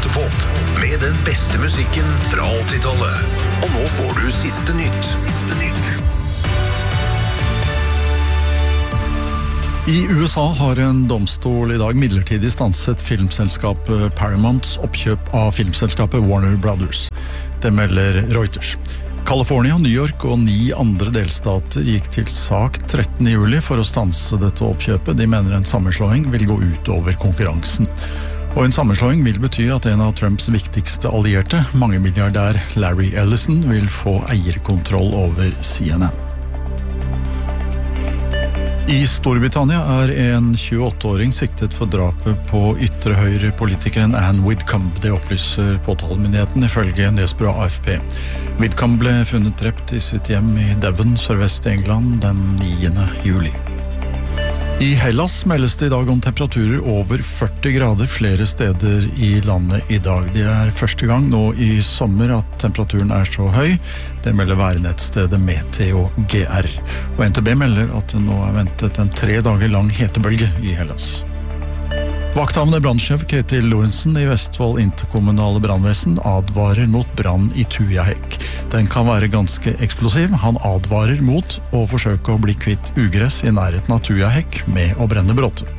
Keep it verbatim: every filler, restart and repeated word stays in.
Pottepop med den beste musikken fra åttitallet. Og nå får du siste nytt. Siste nytt. I U S A har en domstol i dag midlertidig stanset filmselskapet Paramounts oppkjøp av filmselskapet Warner Brothers. Det melder Reuters. California, New York og ni andre delstater gikk til sak trettende juli for å stanse dette oppkjøpet. De mener en sammenslåing vil gå ut over konkurransen. Og en sammenslåing vil bety at en av Trumps viktigste allierte, mangemilliardær Larry Ellison, vil få eierkontroll over C N N. I Storbritannia er en tjueåtte-åring siktet for drapet på ytre høyre politikeren Anne Whitcomb. Det opplyser påtalemyndigheten ifølge nyhetsbyrået A F P. Whitcomb ble funnet drept i sitt hjem i Devon, sørvest i England, den niende juli. I Hellas meldes det i dag om temperaturer over førti grader flere steder i landet i dag. Det er første gang nå i sommer at temperaturen er så høy. Det melder værnettstedet Meteo G R. Og N T B melder at det nå er ventet en tre dager lang hetebølge i Hellas. Vakthavende brannsjef Ketil Lorentzen i Vestfold interkommunale brannvesen advarer mot brann i Tujahekk. Den kan være ganske eksplosiv. Han advarer mot å forsøke å bli kvitt ugress i nærheten av Tujahekk med å brenne bråte.